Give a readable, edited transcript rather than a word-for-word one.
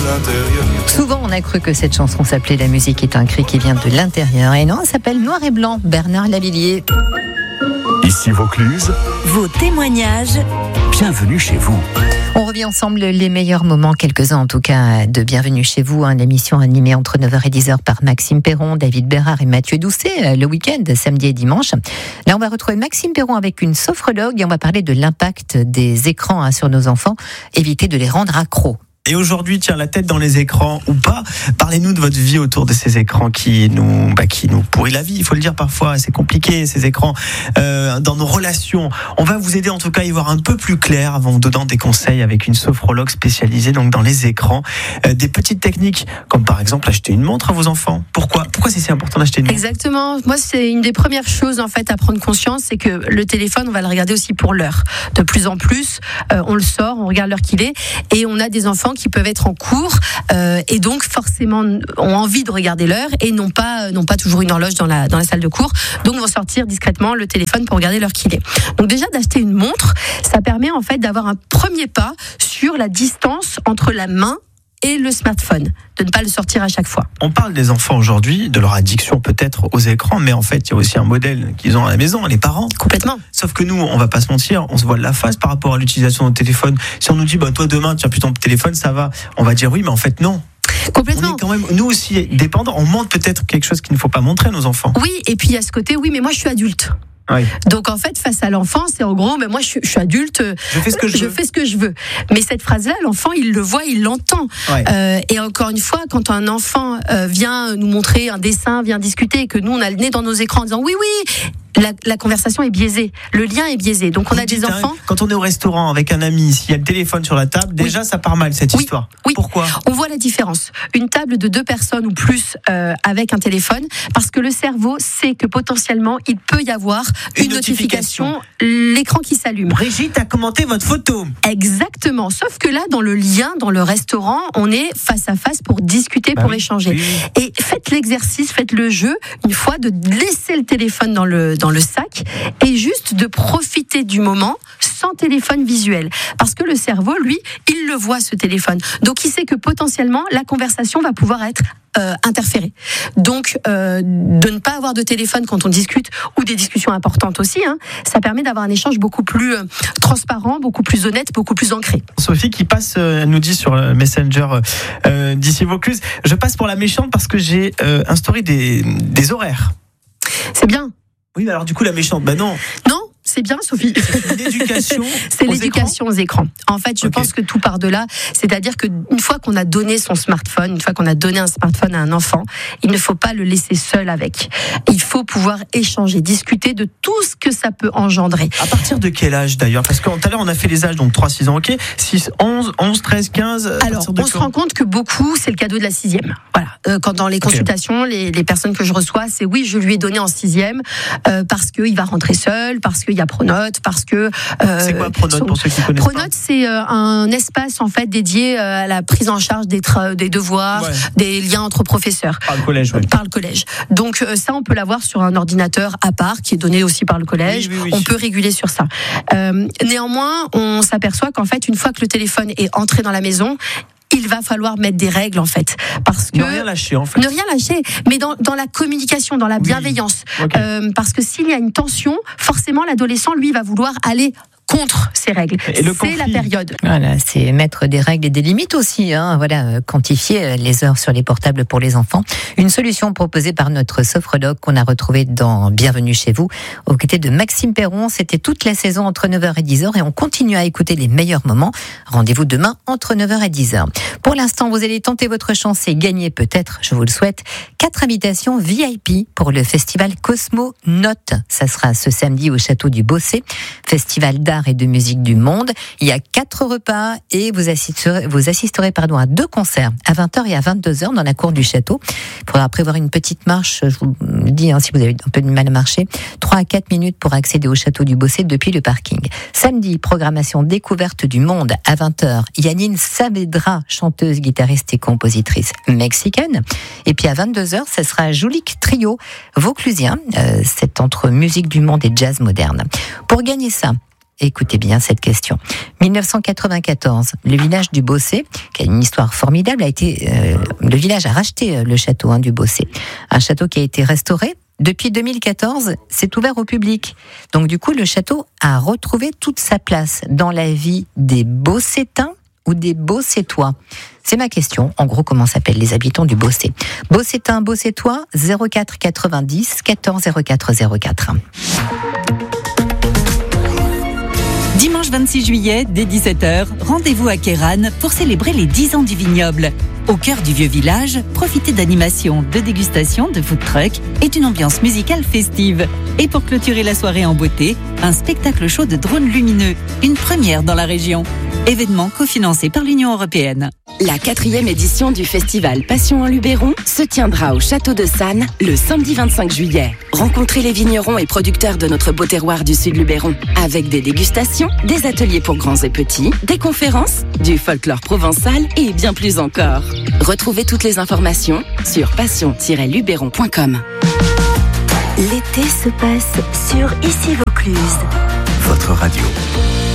l'intérieur. Souvent, on a cru que cette chanson s'appelait La musique est un cri qui vient de l'intérieur. Et non, elle s'appelle Noir et Blanc, Bernard Lavilliers. Ici Vaucluse, Vos témoignages. bienvenue chez vous. On revient ensemble les meilleurs moments, quelques-uns en tout cas, de Bienvenue chez vous, l'émission animée entre 9h et 10h par Maxime Perron, David Bérard et Mathieu Doucet, le week-end, samedi et dimanche. Là, on va retrouver Maxime Perron avec une sophrologue et on va parler de l'impact des écrans sur nos enfants, éviter de les rendre accros. Et aujourd'hui, tiens, la tête dans les écrans ou pas, parlez-nous de votre vie autour de ces écrans qui nous pourrit la vie, il faut le dire parfois, c'est compliqué ces écrans, dans nos relations. On va vous aider en tout cas à y voir un peu plus clair en vous donnant des conseils avec une sophrologue spécialisée donc dans les écrans. Des petites techniques comme par exemple acheter une montre à vos enfants. Pourquoi c'est si important d'acheter une montre ? Exactement, moi c'est une des premières choses en fait à prendre conscience, c'est que le téléphone, on va le regarder aussi pour l'heure. De plus en plus, on le sort, on regarde l'heure qu'il est et on a des enfants qui peuvent être en cours et donc forcément ont envie de regarder l'heure et n'ont pas toujours une horloge dans la salle de cours, donc vont sortir discrètement le téléphone pour regarder l'heure qu'il est. Donc déjà d'acheter une montre, ça permet en fait d'avoir un premier pas sur la distance entre la main et le smartphone, de ne pas le sortir à chaque fois. On parle des enfants aujourd'hui, de leur addiction peut-être aux écrans, mais en fait il y a aussi un modèle qu'ils ont à la maison, les parents. Complètement. Sauf que nous, on va pas se mentir, on se voile la face par rapport à l'utilisation de notre téléphone. Si on nous dit, toi demain, tiens plus ton téléphone, ça va, on va dire oui, mais en fait non. Complètement. On est quand même, nous aussi, dépendants, on montre peut-être quelque chose qu'il ne faut pas montrer à nos enfants. Oui, et puis il y a ce côté, oui, mais moi je suis adulte. Oui. Donc en fait, face à l'enfant, c'est en gros, mais moi je suis adulte, je fais ce que je veux. Mais cette phrase-là, l'enfant, il le voit, il l'entend. Ouais. Et encore une fois, quand un enfant vient nous montrer un dessin, vient discuter, et que nous on a le nez dans nos écrans en disant oui, la conversation est biaisée, le lien est biaisé. Donc on a des enfants. Quand on est au restaurant avec un ami, s'il y a le téléphone sur la table, déjà ça part mal cette histoire. Oui. Pourquoi ? On voit la différence. Une table de 2 personnes ou plus avec un téléphone, parce que le cerveau sait que potentiellement il peut y avoir une notification, l'écran qui s'allume. Brigitte a commenté votre photo. Exactement. Sauf que là, dans le lien, dans le restaurant, on est face à face pour discuter, pour échanger. Oui. Et faites l'exercice, faites le jeu, une fois de laisser le téléphone dans le sac et juste de profiter du moment sans téléphone visuel. Parce que le cerveau, lui, il le voit ce téléphone. Donc il sait que potentiellement la conversation va pouvoir être interférée. Donc de ne pas avoir de téléphone quand on discute ou des discussions importantes aussi, ça permet d'avoir un échange beaucoup plus transparent, beaucoup plus honnête, beaucoup plus ancré. Sophie qui passe, elle nous dit sur Messenger d'ici Vaucluse, je passe pour la méchante parce que j'ai instauré des horaires. C'est bien. Oui, alors du coup la méchante, non. Non, c'est bien, Sophie. C'est l'éducation. C'est l'éducation aux écrans. En fait, je pense que tout part de là. C'est-à-dire qu'une fois qu'on a donné son smartphone, une fois qu'on a donné un smartphone à un enfant, il ne faut pas le laisser seul avec. Il faut pouvoir échanger, discuter de tout ce que ça peut engendrer. À partir de quel âge d'ailleurs ? Parce que tout à l'heure on a fait les âges, donc 3-6 ans, ok, 6, 11, 13, 15. Alors, on se rend compte que beaucoup, c'est le cadeau de la 6e. Voilà. Quand dans les consultations, les personnes que je reçois, c'est oui, je lui ai donné en 6e parce qu'il va rentrer seul, parce qu'il y a Pronote, parce que... c'est quoi Pronote pour ceux qui connaissent pas ? Pronote, c'est un espace en fait dédié à la prise en charge des devoirs, des liens entre professeurs. Par le collège, Par le collège. Donc ça, on peut l'avoir sur un ordinateur à part, qui est donné aussi par le collège. Oui. On peut réguler sur ça. Néanmoins, on s'aperçoit qu'en fait, une fois que le téléphone est entré dans la maison, il va falloir mettre des règles en fait, parce que ne rien lâcher en fait. Ne rien lâcher, mais dans la communication, dans la bienveillance, parce que s'il y a une tension, forcément l'adolescent lui va vouloir aller contre ces règles. C'est la période. Voilà, c'est mettre des règles et des limites aussi. Voilà, quantifier les heures sur les portables pour les enfants. Une solution proposée par notre sophrologue qu'on a retrouvée dans Bienvenue chez vous, aux côtés de Maxime Perron. C'était toute la saison entre 9h et 10h et on continue à écouter les meilleurs moments. Rendez-vous demain entre 9h et 10h. Pour l'instant, vous allez tenter votre chance et gagner peut-être, je vous le souhaite, 4 invitations VIP pour le festival Cosmo Note. Ça sera ce samedi au château du Bossé, festival d'art et de musique du monde. Il y a 4 repas et vous assisterez à 2 concerts à 20h et à 22h dans la cour du château. Il faudra prévoir une petite marche, je vous le dis, si vous avez un peu de mal à marcher, 3 à 4 minutes pour accéder au château du Bossé depuis le parking. Samedi, programmation découverte du monde à 20h. Yannine Saavedra, chanteuse, guitariste et compositrice mexicaine. Et puis à 22h, ce sera Joulik Trio, vauclusien. C'est entre musique du monde et jazz moderne. Pour gagner ça, Écoutez bien cette question. 1994, le village du Bossé, qui a une histoire formidable, le village a racheté le château du Bossé. Un château qui a été restauré. Depuis 2014, c'est ouvert au public. Donc du coup, le château a retrouvé toute sa place dans la vie des Bossétains ou des Bossétois. C'est ma question. En gros, comment s'appellent les habitants du Bossé? Bossétains, Bossétois, 04 90 14 04 04. Dimanche 26 juillet, dès 17h, rendez-vous à Kéran pour célébrer les 10 ans du vignoble. Au cœur du vieux village, profitez d'animations, de dégustations, de food truck et d'une ambiance musicale festive. Et pour clôturer la soirée en beauté, un spectacle show de drones lumineux, une première dans la région. Événement cofinancé par l'Union européenne. La 4e édition du festival Passion en Luberon se tiendra au Château de Sannes le samedi 25 juillet. Rencontrez les vignerons et producteurs de notre beau terroir du Sud Luberon, avec des dégustations, des ateliers pour grands et petits, des conférences, du folklore provençal et bien plus encore. Retrouvez toutes les informations sur passion-luberon.com. L'été se passe sur Ici Vaucluse. Votre radio.